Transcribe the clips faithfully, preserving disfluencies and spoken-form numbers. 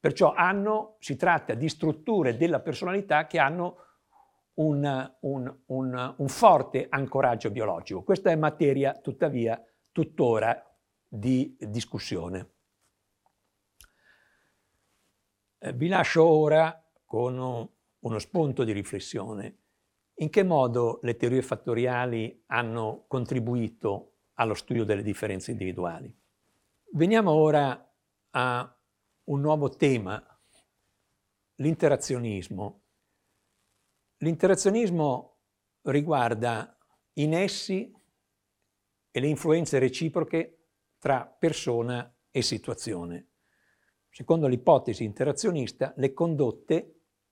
Perciò hanno, si tratta di strutture della personalità che hanno un, un, un, un forte ancoraggio biologico. Questa è materia, tuttavia, tuttora di discussione. Eh, vi lascio ora con uno spunto di riflessione. In che modo le teorie fattoriali hanno contribuito allo studio delle differenze individuali? Veniamo ora a un nuovo tema, l'interazionismo. L'interazionismo riguarda i nessi e le influenze reciproche tra persona e situazione. Secondo l'ipotesi interazionista, le condotte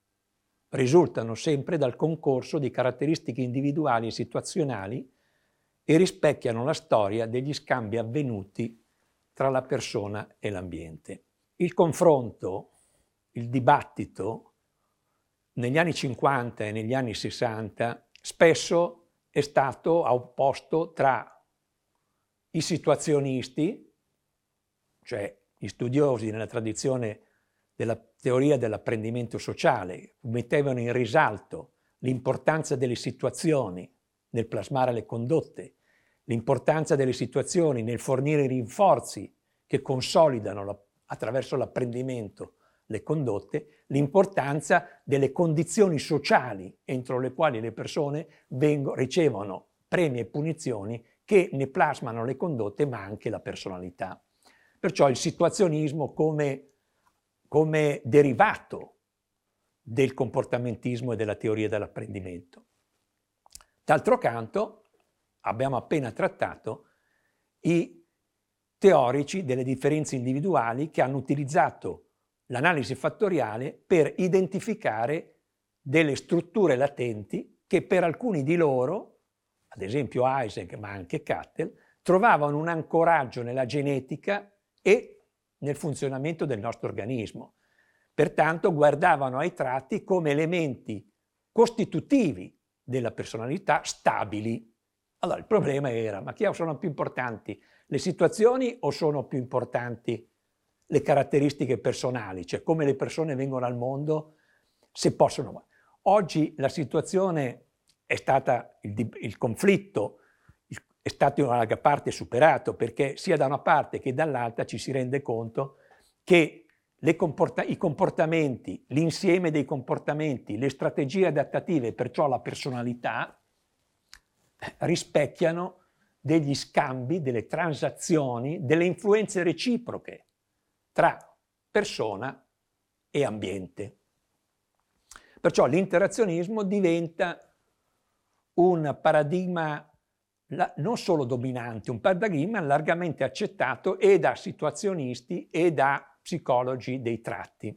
risultano sempre dal concorso di caratteristiche individuali e situazionali e rispecchiano la storia degli scambi avvenuti tra la persona e l'ambiente. Il confronto, il dibattito, negli anni cinquanta e negli anni sessanta spesso è stato a opposto tra i situazionisti, cioè gli studiosi nella tradizione della teoria dell'apprendimento sociale, mettevano in risalto l'importanza delle situazioni nel plasmare le condotte, l'importanza delle situazioni nel fornire rinforzi che consolidano la, attraverso l'apprendimento le condotte, l'importanza delle condizioni sociali entro le quali le persone vengono, ricevono premi e punizioni che ne plasmano le condotte ma anche la personalità. Perciò il situazionismo come, come derivato del comportamentismo e della teoria dell'apprendimento. D'altro canto, abbiamo appena trattato i teorici delle differenze individuali che hanno utilizzato l'analisi fattoriale per identificare delle strutture latenti che per alcuni di loro, ad esempio Eysenck ma anche Cattell, trovavano un ancoraggio nella genetica e nel funzionamento del nostro organismo. Pertanto guardavano ai tratti come elementi costitutivi della personalità stabili. Allora il problema era, ma chi sono più importanti, le situazioni o sono più importanti le caratteristiche personali, cioè come le persone vengono al mondo, se possono. Oggi la situazione è stata, il, il conflitto è stato in larga parte superato, perché sia da una parte che dall'altra ci si rende conto che le comporta- i comportamenti, l'insieme dei comportamenti, le strategie adattative, perciò la personalità, rispecchiano degli scambi, delle transazioni, delle influenze reciproche tra persona e ambiente. Perciò l'interazionismo diventa un paradigma non solo dominante, un paradigma largamente accettato e da situazionisti e da psicologi dei tratti.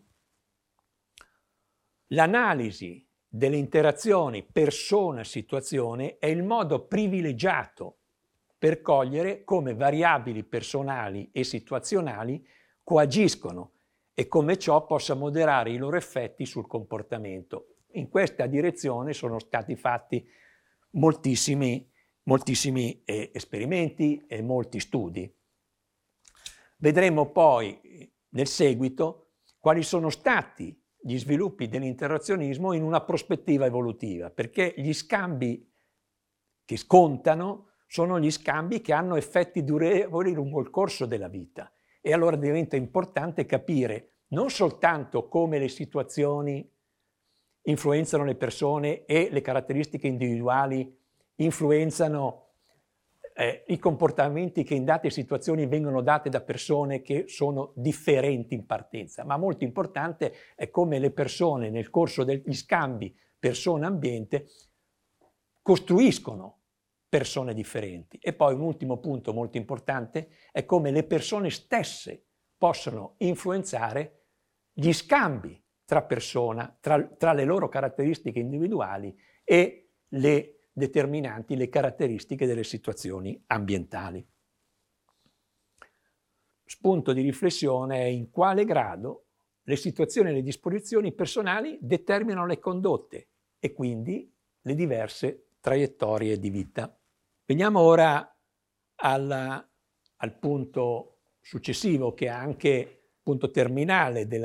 L'analisi delle interazioni persona-situazione è il modo privilegiato per cogliere come variabili personali e situazionali coagiscono e come ciò possa moderare i loro effetti sul comportamento. In questa direzione sono stati fatti moltissimi, moltissimi eh, esperimenti e molti studi. Vedremo poi nel seguito quali sono stati gli sviluppi dell'interazionismo in una prospettiva evolutiva, perché gli scambi che scontano sono gli scambi che hanno effetti durevoli lungo il corso della vita. E allora diventa importante capire non soltanto come le situazioni influenzano le persone e le caratteristiche individuali influenzano eh, i comportamenti che in date situazioni vengono date da persone che sono differenti in partenza, ma molto importante è come le persone nel corso degli scambi persona-ambiente costruiscono persone differenti. E poi un ultimo punto molto importante è come le persone stesse possono influenzare gli scambi tra persona, tra, tra le loro caratteristiche individuali e le determinanti, le caratteristiche delle situazioni ambientali. Spunto di riflessione è in quale grado le situazioni e le disposizioni personali determinano le condotte e quindi le diverse traiettorie di vita. Veniamo ora alla, al punto successivo, che è anche punto terminale della